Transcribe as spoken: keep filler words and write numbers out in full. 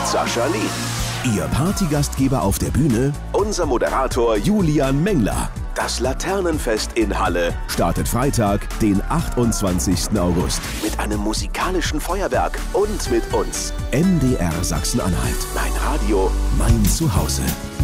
Sascha Lieb. Ihr Partygastgeber auf der Bühne, Unser Moderator Julian Mengler. Das Laternenfest in Halle startet Freitag, den achtundzwanzigsten August. mit einem musikalischen Feuerwerk und mit uns. M D R Sachsen-Anhalt. Mein Radio, Mein Zuhause.